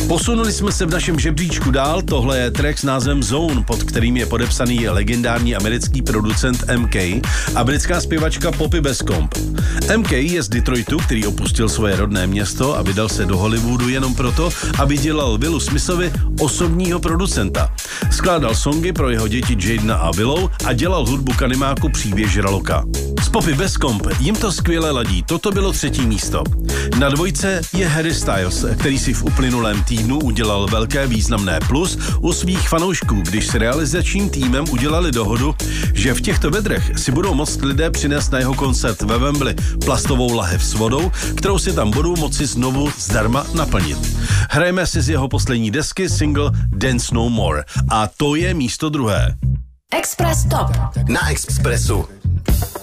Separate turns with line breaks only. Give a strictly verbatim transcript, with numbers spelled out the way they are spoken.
Posunuli jsme se v našem žebříčku dál, tohle je track s názvem Zone, pod kterým je podepsaný legendární americký producent M K a britská zpěvačka Poppy Bescombe. M K je z Detroitu, který opustil svoje rodné město a vydal se do Hollywoodu jenom proto, aby dělal Willu Smithovi osobního producenta. Skládal songy pro jeho děti Jadena a Willow a dělal hudbu k animáku Příběh žraloka. S Poppy Bescombe jim to skvěle ladí, toto bylo třetí místo. Na dvojce je Harry Styles, který si v uplynulém týdnu udělal velké významné plus u svých fanoušků, když s realizačním týmem udělali dohodu, že v těchto vedrech si budou moct lidé přinést na jeho koncert ve Wembley plastovou lahev s vodou, kterou si tam budou moci znovu zdarma naplnit. Hrajeme si z jeho poslední desky single Dance No More a to je místo druhé.
Express Top
na Expressu.